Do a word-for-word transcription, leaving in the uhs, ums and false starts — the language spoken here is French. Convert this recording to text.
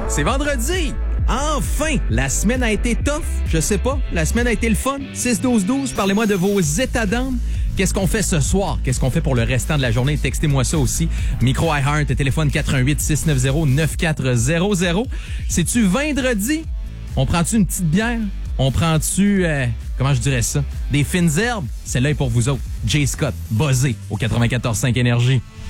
C'est vendredi! Enfin! La semaine a été tough, je sais pas. La semaine a été le fun. six douze douze, parlez-moi de vos états d'âme. Qu'est-ce qu'on fait ce soir? Qu'est-ce qu'on fait pour le restant de la journée? Textez-moi ça aussi. Micro iHeart, téléphone quatre un huit six neuf zéro neuf quatre zéro zéro. C'est-tu vendredi? On prend-tu une petite bière? On prend-tu, euh, comment je dirais ça? Des fines herbes? Celle-là est pour vous autres. Jay Scott, buzzé au quatre-vingt-quatorze cinq Énergie.